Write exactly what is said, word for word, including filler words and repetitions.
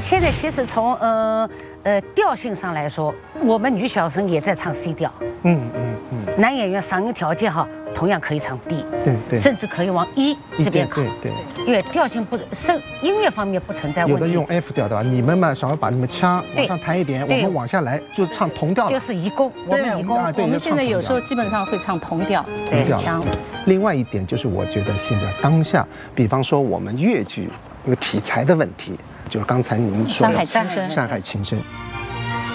现在其实从呃呃调性上来说，我们女小生也在唱 C 调。嗯嗯嗯。男演员嗓音条件好，同样可以唱 D。对对。甚至可以往 E 这边靠。对对。因为调性不声音乐方面不存在问题。 有的用 F 调的，你们嘛稍微把你们腔往上抬一点，我们往下来就唱同调。 就是移宫，我们移宫。 我们现在有时候基本上会唱同调。 对腔。 另外一点就是，我觉得现在当下，比方说我们粤剧有题材的问题，就是刚才您说的 《山海情深》。 山海情深。